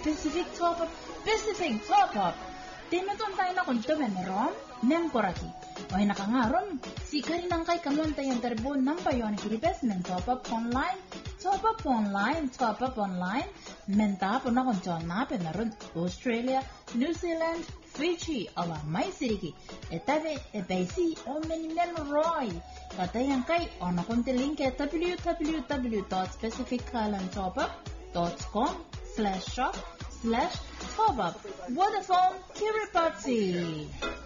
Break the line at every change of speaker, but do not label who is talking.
Pacific top up. Tinutun tayo na kuntumen rom, nemporati. O nakangarom, si karinang kay kamunta yung terbo ng payon kiripes men top up online, menta po na kuntuan na penaron Australia, New Zealand, Fiji, ala may siriki. Etabe, ebesi, o men roy. Katayang kay, o nakunti link at www.pacificislandtopup.com/shop/top up. Vodafone Kiribati.